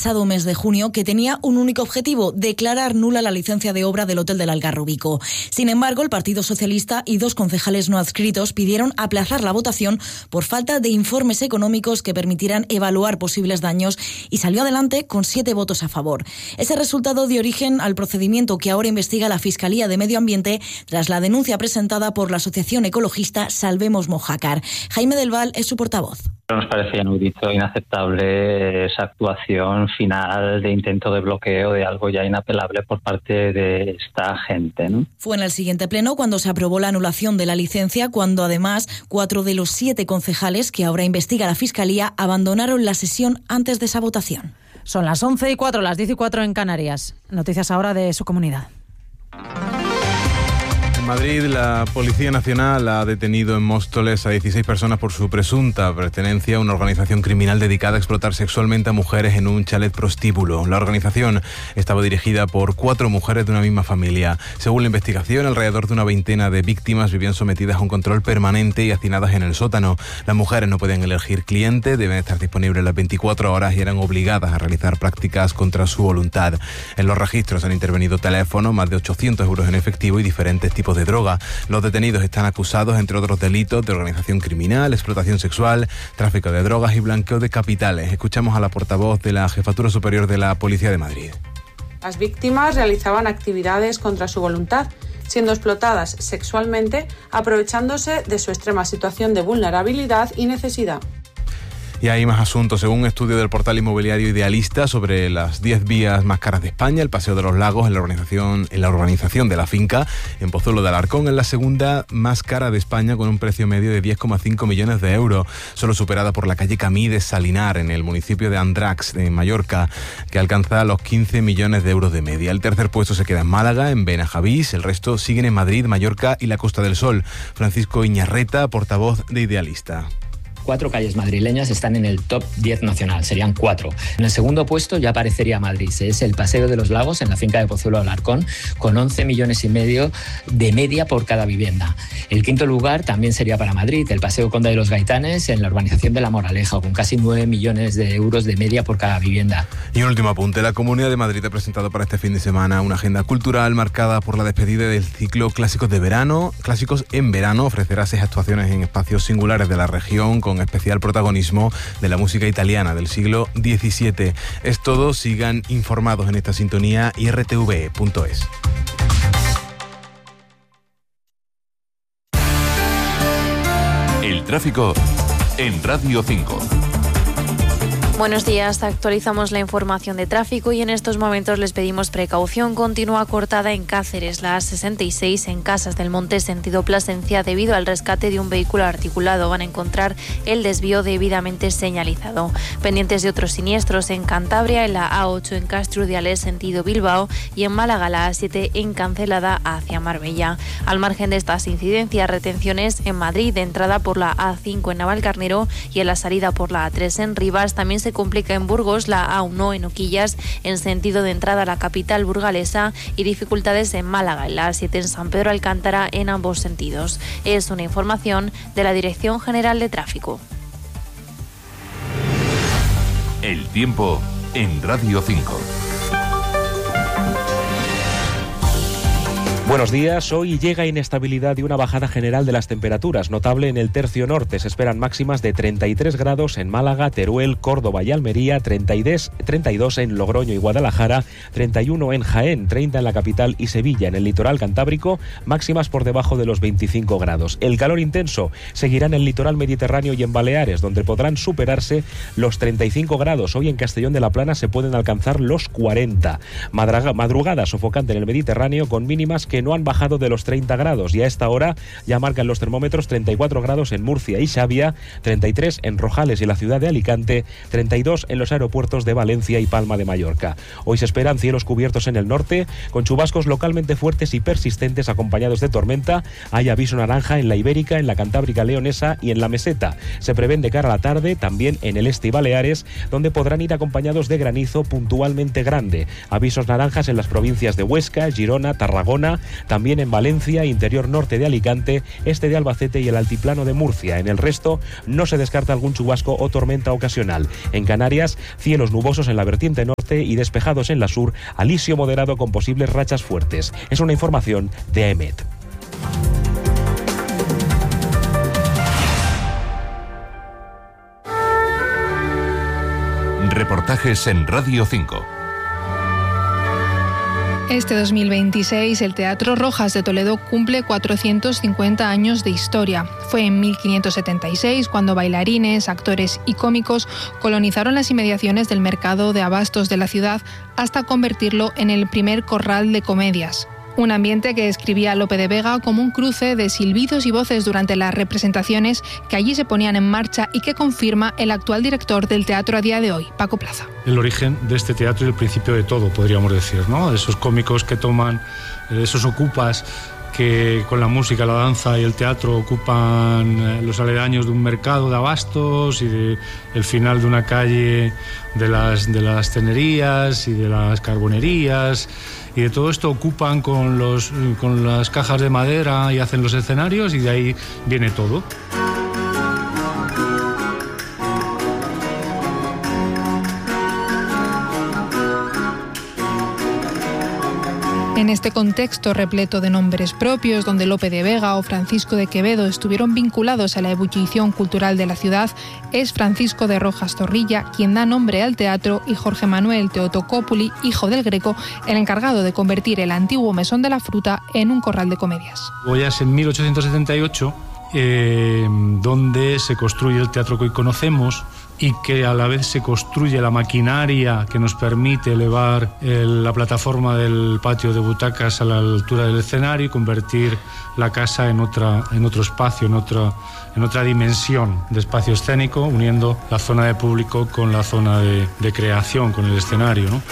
pasado mes de junio, que tenía un único objetivo: declarar nula la licencia de obra del Hotel del Algarrobico. Sin embargo, el Partido Socialista y 2 concejales no adscritos pidieron aplazar la votación por falta de informes económicos que permitieran evaluar posibles daños, y salió adelante con 7 votos a favor. Ese resultado dio origen al procedimiento que ahora investiga la Fiscalía de Medio Ambiente tras la denuncia presentada por la asociación ecologista Salvemos Mojácar. Jaime del Val es su portavoz. Nos parecía inaudito, inaceptable esa actuación final de intento de bloqueo de algo ya inapelable por parte de esta gente, ¿no? Fue en el siguiente pleno cuando se aprobó la anulación de la licencia, cuando además 4 de los 7 concejales que ahora investiga la Fiscalía abandonaron la sesión antes de esa votación. Son las 11:04, las 10:04 en Canarias. Noticias ahora de su comunidad. En Madrid, la Policía Nacional ha detenido en Móstoles a 16 personas por su presunta pertenencia a una organización criminal dedicada a explotar sexualmente a mujeres en un chalet prostíbulo. La organización estaba dirigida por 4 mujeres de una misma familia. Según la investigación, alrededor de una veintena de víctimas vivían sometidas a un control permanente y hacinadas en el sótano. Las mujeres no podían elegir cliente, deben estar disponibles las 24 horas y eran obligadas a realizar prácticas contra su voluntad. En los registros han intervenido teléfonos, más de 800 euros en efectivo y diferentes tipos de droga. Los detenidos están acusados, entre otros delitos, de organización criminal, explotación sexual, tráfico de drogas y blanqueo de capitales. Escuchamos a la portavoz de la Jefatura Superior de la Policía de Madrid. Las víctimas realizaban actividades contra su voluntad, siendo explotadas sexualmente, aprovechándose de su extrema situación de vulnerabilidad y necesidad. Y hay más asuntos. Según un estudio del portal inmobiliario Idealista sobre las 10 vías más caras de España, el Paseo de los Lagos, en la urbanización de La Finca, en Pozuelo de Alarcón, es la segunda más cara de España, con un precio medio de 10,5 millones de euros, solo superada por la calle Camí de Salinar, en el municipio de Andrax, en Mallorca, que alcanza los 15 millones de euros de media. El tercer puesto se queda en Málaga, en Benajavís. El resto siguen en Madrid, Mallorca y la Costa del Sol. Francisco Iñarreta, portavoz de Idealista. 4 calles madrileñas están en el top 10 nacional, serían 4. En el segundo puesto ya aparecería Madrid, es el Paseo de los Lagos en la finca de Pozuelo de Alarcón, con 11 millones y medio de media por cada vivienda. El quinto lugar también sería para Madrid, el Paseo Conde de los Gaitanes en la urbanización de La Moraleja, con casi 9 millones de euros de media por cada vivienda. Y un último apunte, la Comunidad de Madrid ha presentado para este fin de semana una agenda cultural marcada por la despedida del ciclo Clásicos en Verano. Ofrecerá 6 actuaciones en espacios singulares de la región, con especial protagonismo de la música italiana del siglo XVII. Es todo, sigan informados en esta sintonía y rtve.es. El tráfico en Radio 5. Buenos días, actualizamos la información de tráfico y en estos momentos les pedimos precaución. Continúa cortada en Cáceres la A66 en Casas del Monte sentido Plasencia debido al rescate de un vehículo articulado. Van a encontrar el desvío debidamente señalizado. Pendientes de otros siniestros en Cantabria, en la A8 en Castrudiales sentido Bilbao y en Málaga la A7 en Cancelada hacia Marbella. Al margen de estas incidencias, retenciones en Madrid de entrada por la A5 en Navalcarnero y en la salida por la A3 en Rivas. También se complica en Burgos la A1 en Oquillas en sentido de entrada a la capital burgalesa y dificultades en Málaga, en la A7 en San Pedro Alcántara en ambos sentidos. Es una información de la Dirección General de Tráfico. El tiempo en Radio 5. Buenos días. Hoy llega inestabilidad y una bajada general de las temperaturas, notable en el tercio norte. Se esperan máximas de 33 grados en Málaga, Teruel, Córdoba y Almería, 32 en Logroño y Guadalajara, 31 en Jaén, 30 en la capital y Sevilla. En el litoral cantábrico, máximas por debajo de los 25 grados. El calor intenso seguirá en el litoral mediterráneo y en Baleares, donde podrán superarse los 35 grados. Hoy en Castellón de la Plana se pueden alcanzar los 40. Madrugada sofocante en el Mediterráneo, con mínimas que no han bajado de los 30 grados y a esta hora ya marcan los termómetros 34 grados en Murcia y Xavia, 33 en Rojales y la ciudad de Alicante, 32 en los aeropuertos de Valencia y Palma de Mallorca. Hoy se esperan cielos cubiertos en el norte, con chubascos localmente fuertes y persistentes acompañados de tormenta. Hay aviso naranja en la Ibérica, en la Cantábrica Leonesa y en la Meseta. Se prevén de cara a la tarde también en el este y Baleares, donde podrán ir acompañados de granizo puntualmente grande. Avisos naranjas en las provincias de Huesca, Girona, Tarragona, también en Valencia, interior norte de Alicante, este de Albacete y el altiplano de Murcia. En el resto no se descarta algún chubasco o tormenta ocasional. En Canarias, cielos nubosos en la vertiente norte norte y despejados en la sur, alisio moderado con posibles rachas fuertes. Es una información de AEMET. Reportajes en Radio 5. Este 2026 el Teatro Rojas de Toledo cumple 450 años de historia. Fue en 1576 cuando bailarines, actores y cómicos colonizaron las inmediaciones del mercado de abastos de la ciudad hasta convertirlo en el primer corral de comedias. Un ambiente que describía Lope de Vega como un cruce de silbidos y voces durante las representaciones que allí se ponían en marcha y que confirma el actual director del teatro a día de hoy, Paco Plaza. El origen de este teatro y el principio de todo, podríamos decir, ¿no? Esos cómicos que toman, esos ocupas que con la música, la danza y el teatro ocupan los aledaños de un mercado de abastos y el final de una calle de las tenerías y de las carbonerías, y de todo esto ocupan con las cajas de madera y hacen los escenarios, y de ahí viene todo. En este contexto repleto de nombres propios, donde Lope de Vega o Francisco de Quevedo estuvieron vinculados a la ebullición cultural de la ciudad, es Francisco de Rojas Zorrilla quien da nombre al teatro y Jorge Manuel Teotocópuli, hijo del Greco, el encargado de convertir el antiguo Mesón de la Fruta en un corral de comedias. Hoy es en 1878 donde se construye el teatro que hoy conocemos, y que a la vez se construye la maquinaria que nos permite elevar la plataforma del patio de butacas a la altura del escenario y convertir la casa en otro espacio, en otra dimensión de espacio escénico, uniendo la zona de público con la zona de creación, con el escenario, ¿no?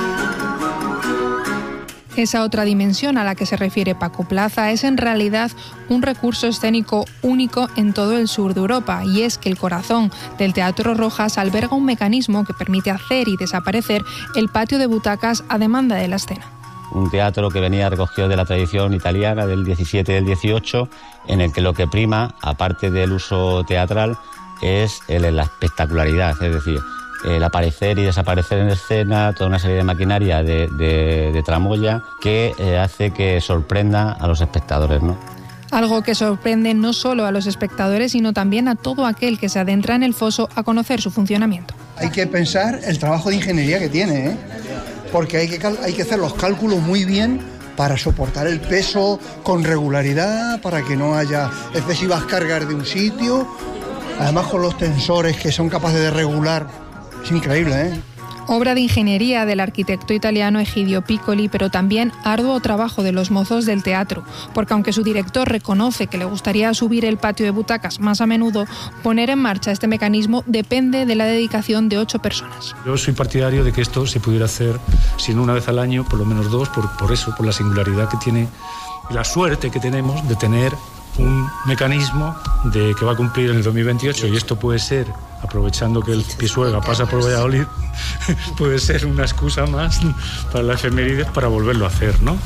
Esa otra dimensión a la que se refiere Paco Plaza es en realidad un recurso escénico único en todo el sur de Europa, y es que el corazón del Teatro Rojas alberga un mecanismo que permite hacer y desaparecer el patio de butacas a demanda de la escena. Un teatro que venía recogido de la tradición italiana del 17 y del 18, en el que lo que prima, aparte del uso teatral, es la espectacularidad, es decir, el aparecer y desaparecer en escena, toda una serie de maquinaria de tramoya que hace que sorprenda a los espectadores, ¿no? Algo que sorprende no solo a los espectadores, sino también a todo aquel que se adentra en el foso a conocer su funcionamiento. Hay que pensar el trabajo de ingeniería que tiene, porque hay que hacer los cálculos muy bien para soportar el peso con regularidad, para que no haya excesivas cargas de un sitio, además con los tensores que son capaces de regular. Es increíble, ¿eh? Obra de ingeniería del arquitecto italiano Egidio Piccoli, pero también arduo trabajo de los mozos del teatro, porque aunque su director reconoce que le gustaría subir el patio de butacas más a menudo, poner en marcha este mecanismo depende de la dedicación de 8 personas. Yo soy partidario de que esto se pudiera hacer, si no una vez al año, por lo menos 2, por eso, por la singularidad que tiene y la suerte que tenemos de tener un mecanismo que va a cumplir en el 2028, y esto puede ser, aprovechando que el Pisuerga pasa por Valladolid, puede ser una excusa más para la efemérides para volverlo a hacer, ¿no?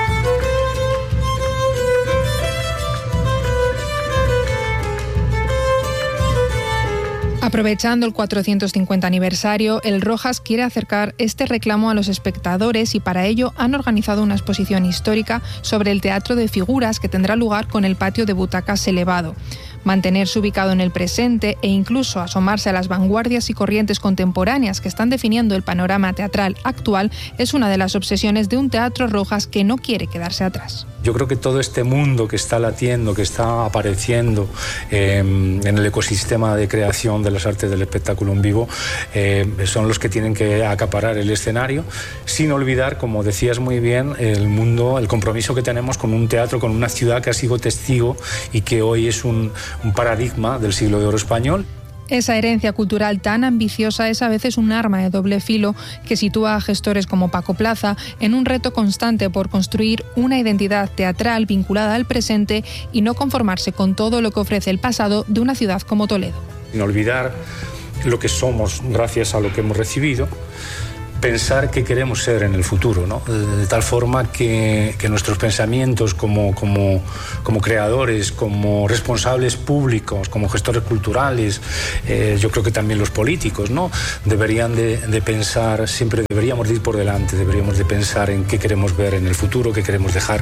Aprovechando el 450 aniversario, el Rojas quiere acercar este reclamo a los espectadores, y para ello han organizado una exposición histórica sobre el teatro de figuras que tendrá lugar con el patio de butacas elevado. Mantenerse ubicado en el presente e incluso asomarse a las vanguardias y corrientes contemporáneas que están definiendo el panorama teatral actual es una de las obsesiones de un Teatro Rojas que no quiere quedarse atrás. Yo creo que todo este mundo que está latiendo, que está apareciendo en el ecosistema de creación de las artes del espectáculo en vivo, son los que tienen que acaparar el escenario, sin olvidar, como decías muy bien, el compromiso que tenemos con un teatro, con una ciudad que ha sido testigo y que hoy es un paradigma del siglo de oro español. Esa herencia cultural tan ambiciosa es a veces un arma de doble filo que sitúa a gestores como Paco Plaza en un reto constante por construir una identidad teatral vinculada al presente y no conformarse con todo lo que ofrece el pasado de una ciudad como Toledo. Sin olvidar lo que somos gracias a lo que hemos recibido, pensar qué queremos ser en el futuro, ¿no? De tal forma que nuestros pensamientos como creadores, como responsables públicos, como gestores culturales, yo creo que también los políticos, ¿no? Deberían de pensar, siempre deberíamos de ir por delante, deberíamos de pensar en qué queremos ver en el futuro, qué queremos dejar.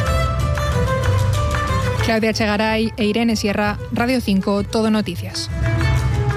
Claudia Echegaray e Irene Sierra, Radio 5, Todo Noticias.